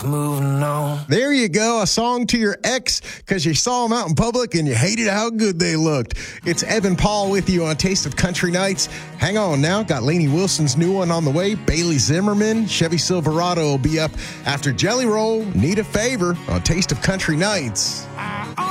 moving on. There you go, a song to your ex because you saw them out in public and you hated how good they looked. It's Evan Paul with you on Taste of Country Nights. Hang on now, got Lainey Wilson's new one on the way. Bailey Zimmerman, Chevy Silverado will be up after Jelly Roll. Need a Favor on Taste of Country Nights.